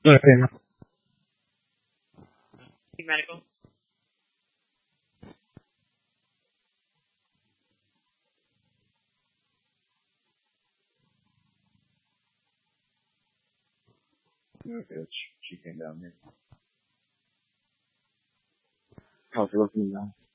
Okay. Medical. Okay, she came down here. How's it looking now?